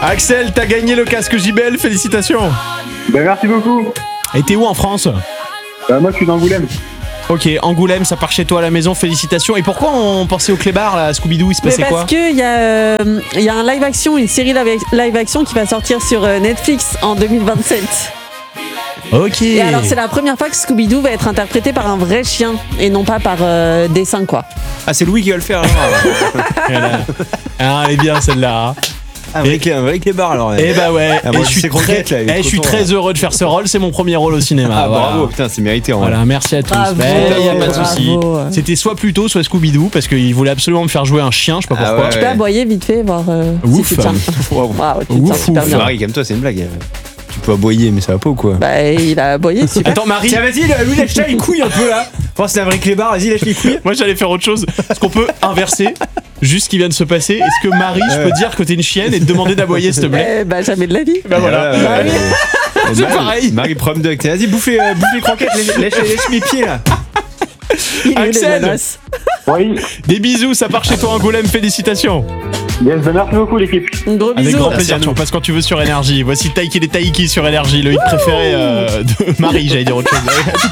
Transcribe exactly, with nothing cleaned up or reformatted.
Axel, t'as gagné le casque J B L, félicitations. Ben, merci beaucoup. Et t'es où en France? euh, Moi je suis d'Angoulême. Ok, Angoulême, ça part chez toi à la maison, félicitations. Et pourquoi on pensait au clébard là, à Scooby-Doo, il se passait Mais quoi? parce qu'il y, euh, y a un live action, une série live, live action qui va sortir sur euh, Netflix en deux mille vingt-sept. Ok. Et alors c'est la première fois que Scooby-Doo va être interprété par un vrai chien et non pas par euh, dessin quoi. Ah, c'est Louis qui va le faire alors. Ah, elle est bien celle-là. Un vrai, clé, un vrai clébard alors. Eh bah ouais, Ah, et moi, je suis sais très, croquette, là, il est eh, je suis content, très là. heureux de faire ce rôle, c'est mon premier rôle au cinéma. Ah, voilà. bravo, putain, c'est mérité en vrai. Voilà, merci à tous. Bravo, Ben, y a pas de bravo. souci. C'était soit Pluto, soit Scooby-Doo, parce qu'il voulait absolument me faire jouer un chien, je sais pas Ah pourquoi. ouais, Tu peux aboyer vite fait, voir euh, Ouf. si tu tiens. Waouh. Waouh, tu Ouf, tiens super ouf. bien. Marie, calme-toi, c'est une blague. Tu peux aboyer, mais ça va pas ou quoi? Bah il a aboyé, super. Attends, Marie. Tiens, vas-y, lui, lâche les couilles un peu là. Enfin, c'est un vrai clébard, vas-y, lâche les couilles. Moi j'allais faire autre chose. Est-ce qu'on peut inverser juste ce qui vient de se passer? Est-ce que Marie, je peux dire que t'es une chienne et te demander d'aboyer s'il te plaît? Eh bah jamais de la vie. Bah voilà. Ouais, ouais, ouais. C'est Marie- pareil. Marie, problème de. Vas-y, bouffe les, euh, bouffe les croquettes, lâche, lâche, lâche mes pieds là. Il est où, les Axel. menaces? Oui. Des bisous, ça part chez toi Angoulême, félicitations. Yes, ben, merci beaucoup l'équipe. Un gros Avec bisou. grand plaisir, tu repasses quand tu veux sur Énergie. Voici Taiki les Taiki sur Énergie, le hit préféré euh, de Marie, j'allais dire autre chose. À tout de suite.